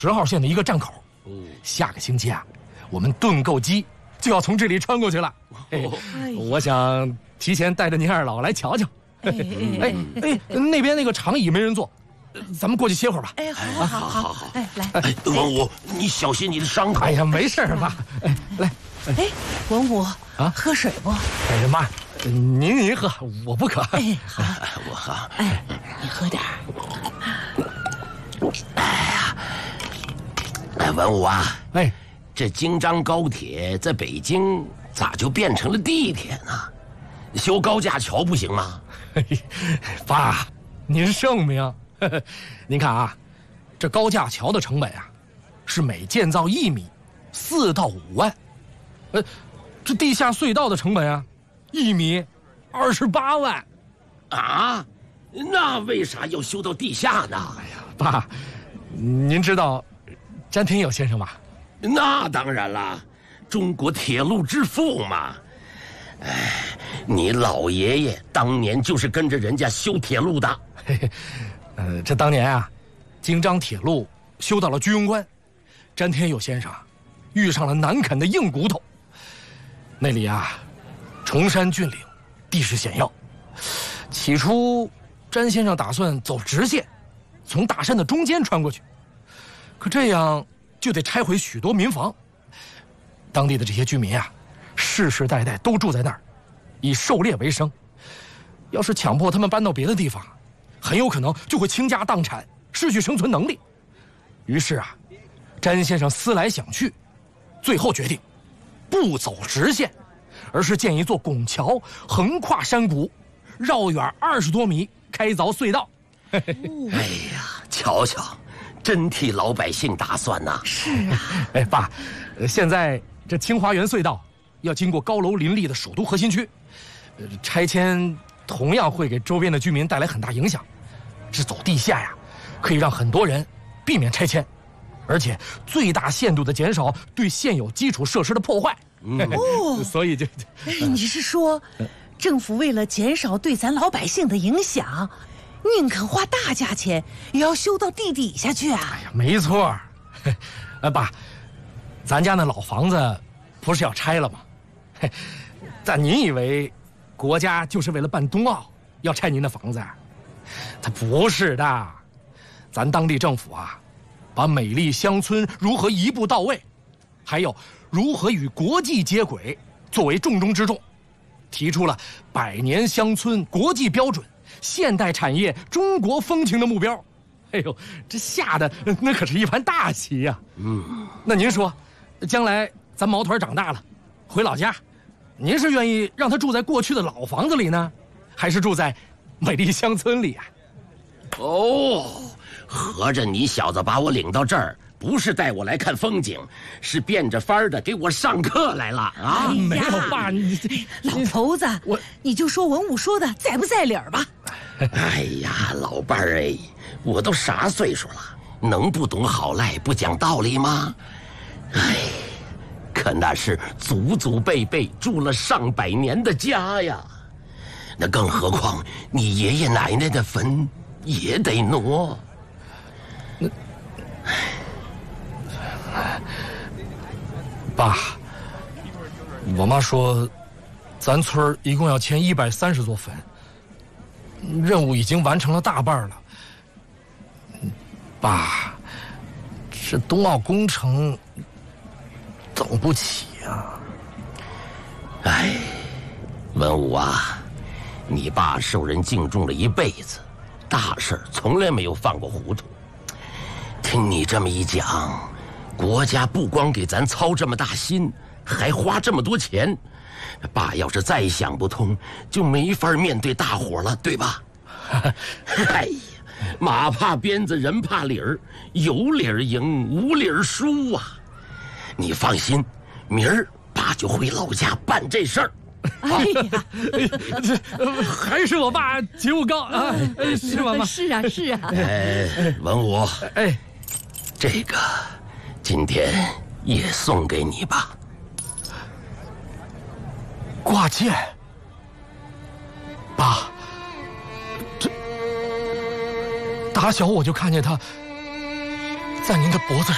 10号线的一个站口。下个星期啊，我们盾构机就要从这里穿过去了。我想提前带着您二老来瞧瞧。那边那个长椅没人坐，咱们过去歇会儿吧。 好。 来， 文武，你小心你的伤口。 哎呀，没事吧？来。 文武啊，喝水不？ 哎呀妈，您喝，我不渴。 好， 我喝。 你喝点儿。 文武啊，这京张高铁在北京咋就变成了地铁呢？修高架桥不行吗？ 爸，您圣明。您看啊，这高架桥的成本啊，是每建造1米4到5万。这地下隧道的成本啊，1米28万。 啊？那为啥要修到地下呢？ 哎呀，爸，您知道詹天佑先生吧？ 那当然了，中国铁路之父嘛。你老爷爷当年就是跟着人家修铁路的。 这当年啊，京张铁路修到了居庸关，詹天佑先生遇上了难啃的硬骨头。那里啊，崇山峻岭，地势险要。起初，詹先生打算走直线，从大山的中间穿过去。可这样就得拆毁许多民房。当地的这些居民啊，世世代代都住在那儿，以狩猎为生。要是强迫他们搬到别的地方，很有可能就会倾家荡产，失去生存能力。于是啊，詹先生思来想去，最后决定不走直线，而是建一座拱桥，横跨山谷，绕远20多米，开凿隧道。 哎呀，瞧瞧，真替老百姓打算呐！ 是啊。 爸，现在这清华园隧道要经过高楼林立的首都核心区，拆迁同样会给周边的居民带来很大影响。是走地下呀，可以让很多人避免拆迁，而且最大限度地减少对现有基础设施的破坏。所以就， 你是说，政府为了减少对咱老百姓的影响，宁肯花大价钱也要修到地底下去啊？ 哎呀，没错。爸，咱家那老房子不是要拆了吗？但您以为国家就是为了办冬奥要拆您的房子啊？它不是的。咱当地政府啊，把美丽乡村如何一步到位，还有如何与国际接轨作为重中之重，提出了100年乡村国际标准、现代产业中国风情的目标。哎呦，这下的那可是一盘大棋呀！那您说，将来咱毛团长大了，回老家，您是愿意让他住在过去的老房子里呢，还是住在美丽乡村里啊？ 合着你小子把我领到这儿，不是带我来看风景，是变着法儿的给我上课来了啊！ 没有爸， 老头子，你就说文武说的在不在理儿吧？ 哎呀，老伴儿哎，我都啥岁数了，能不懂好赖不讲道理吗？哎，可那是祖祖辈辈住了上百年的家呀，那更何况你爷爷奶奶的坟也得挪。 爸，我妈说，咱村一共要迁130座坟，任务已经完成了大半了。爸，这冬奥工程等不起啊！ 哎，文武啊，你爸受人敬重了一辈子，大事从来没有犯过糊涂。听你这么一讲，国家不光给咱操这么大心，还花这么多钱，爸要是再想不通，就没法面对大伙了，对吧？哎呀，马怕鞭子，人怕理儿，有理儿赢，无理儿输啊！你放心，明儿爸就回老家办这事儿。 哎呀， 这还是我爸觉悟高啊，是吧，妈？ 是啊，是啊。 文武，这个今天也送给你吧。 挂件，爸，这打小我就看见他在您的脖子上。